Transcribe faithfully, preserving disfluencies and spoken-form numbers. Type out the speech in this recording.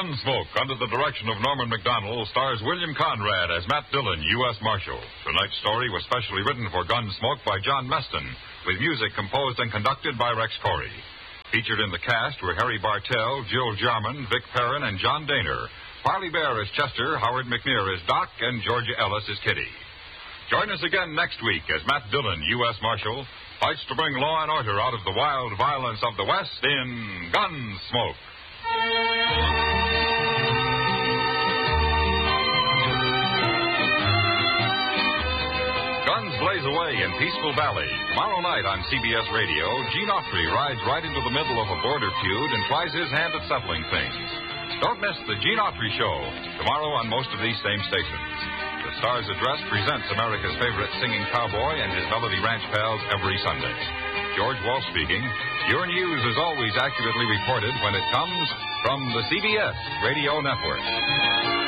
Gunsmoke, under the direction of Norman Macdonald, stars William Conrad as Matt Dillon, U S Marshal. Tonight's story was specially written for Gunsmoke by John Meston, with music composed and conducted by Rex Corey. Featured in the cast were Harry Bartell, Jill Jarman, Vic Perrin, and John Daner. Parley Bear as Chester, Howard McNear as Doc, and Georgia Ellis as Kitty. Join us again next week as Matt Dillon, U S Marshal, fights to bring law and order out of the wild violence of the West in Gunsmoke. Guns blaze away in Peaceful Valley. Tomorrow night on C B S Radio, Gene Autry rides right into the middle of a border feud and tries his hand at settling things. Don't miss the Gene Autry Show, tomorrow on most of these same stations. The Star's Address presents America's favorite singing cowboy and his Melody Ranch pals every Sunday. George Walsh speaking. Your news is always accurately reported when it comes from the C B S Radio Network.